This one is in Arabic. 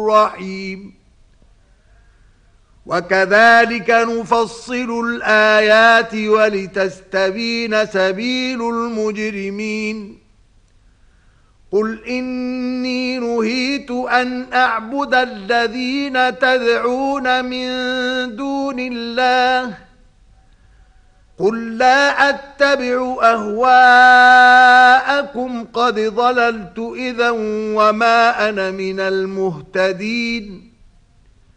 رحيم وكذلك نفصل الآيات ولتستبين سبيل المجرمين قل إني نهيت أن أعبد الذين تدعون من دون الله قل لا أتبع أهواءكم قد ضللت إذا وما أنا من المهتدين